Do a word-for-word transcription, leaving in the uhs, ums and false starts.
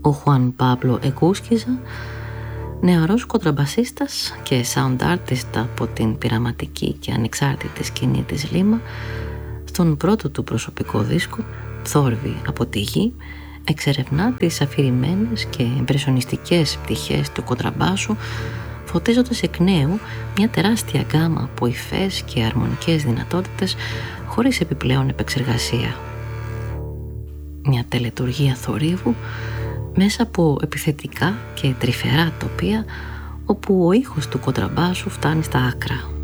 Ο Χουάν Πάμπλο Εγκούσκιζα, νεαρός κοντραμπασίστας και sound artist από την πειραματική και ανεξάρτητη σκηνή της Λίμα, στον πρώτο του προσωπικό δίσκο, Θόρυβοι από τη γη, εξερευνά τις αφηρημένες και εμπρεσονιστικές πτυχές του κοντραμπάσου, φωτίζοντας εκ νέου μια τεράστια γκάμα από υφές και αρμονικές δυνατότητες χωρίς επιπλέον επεξεργασία. Μια τελετουργία θορύβου μέσα από επιθετικά και τρυφερά τοπία, όπου ο ήχος του κοντραμπάσου φτάνει στα άκρα.